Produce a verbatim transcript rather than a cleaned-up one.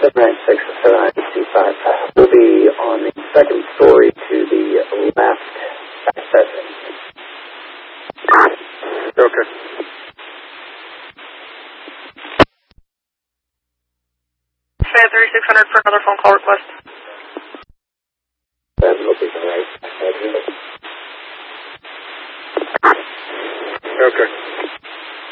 seven nine six, seven nine two five. We'll be on the second story to the left accessing. Okay. Fan thirty-six hundred for another phone call request. That's looking right. Okay.